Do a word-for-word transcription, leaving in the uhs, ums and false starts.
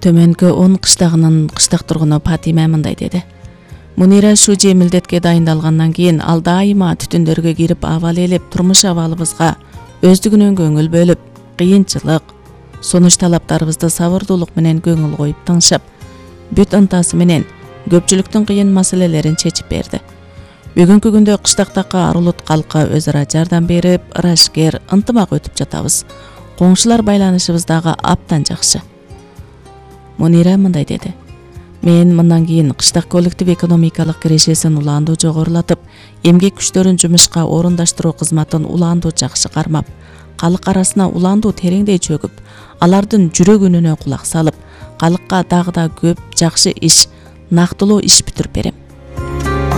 Төмөнкү он кыштагынын кыштак тургуну Патима мындай деди. Мунира ушул жемилдетке дайындалгандан кийин ал дайыма түтүндөргө кирип абал элеп турмуш абалыбызга өздүгүнөн көңүл бөлүп, кыйынчылык, сунуш талаптарыбызды сабырдуулук менен көңүл коюп тыңшап, бүт ынтасы менен көпчүлүктүн кыйын маселелерин чечип берди. Бүгүнкү күндө кыштактакы арулут калкка өз ара жардам берип, ырашкер, ынтымак өтүп жатабыз. Коңшулар байланышыбыз дагы аптан жакшы. Мунира мындай деди. Мен мындан кийин кыштак коллектив экономикалык кирешесин улаандуу жогорулатып, эмгек күчтөрүн жумушка орундаштыруу кызматын улаандуу жакшы кармап, калык арасына улаандуу тереңдей чөгүп, алардын жүрөк үнүнө кулак салып, калыкка дагы да көп жакшы иш, нактылуу иш бүтүрүп берем.